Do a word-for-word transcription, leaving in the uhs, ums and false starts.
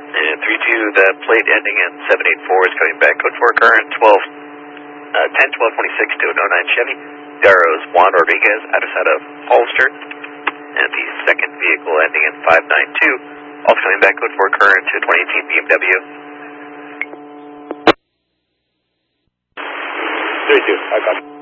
And three two, the plate ending in seven eight four is coming back. Code four current twelve, uh, ten twelve twenty-six to an oh nine Chevy. Darrow's Juan Rodriguez out of side of Holster. And the second vehicle ending in five nine two, also coming back. Code four current to twenty eighteen B M W. three two, I got it.